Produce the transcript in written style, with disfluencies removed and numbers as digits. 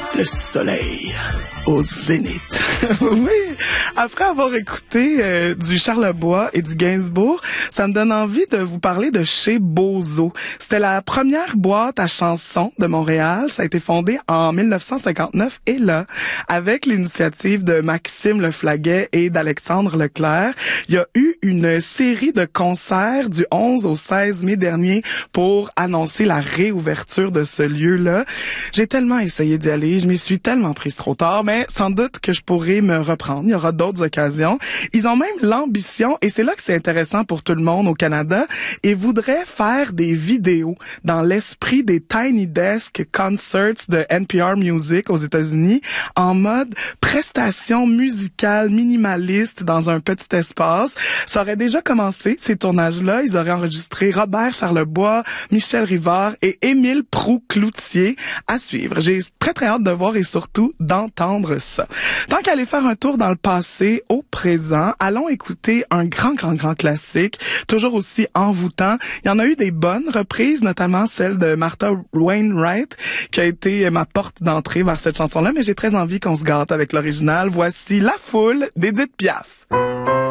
Le soleil au zénith. Oui, après avoir écouté du Charlebois et du Gainsbourg, ça me donne envie de vous parler de chez Bozo. C'était la première boîte à chansons de Montréal. Ça a été fondé en 1959 et là, avec l'initiative de Maxime Leflaguet et d'Alexandre Leclerc, il y a eu une série de concerts du 11 au 16 mai dernier pour annoncer la réouverture de ce lieu-là. J'ai tellement essayé d'y aller, je m'y suis tellement prise trop tard, mais sans doute que je pourrai me reprendre. Il y aura d'autres occasions. Ils ont même l'ambition, et c'est là que c'est intéressant pour tout le monde au Canada, ils voudraient faire des vidéos dans l'esprit des Tiny Desk Concerts de NPR Music aux États-Unis, en mode prestation musicale minimaliste dans un petit espace. Ça aurait déjà commencé, ces tournages-là. Ils auraient enregistré Robert Charlebois, Michel Rivard et Émile Proulx-Cloutier à suivre. J'ai très très hâte de voir et surtout d'entendre ça. Tant qu'aller faire un tour dans le passé, au présent, allons écouter un grand classique, toujours aussi envoûtant. Il y en a eu des bonnes reprises, notamment celle de Martha Wainwright, qui a été ma porte d'entrée vers cette chanson-là, mais j'ai très envie qu'on se gâte avec l'original. Voici La Foule d'Édith Piaf.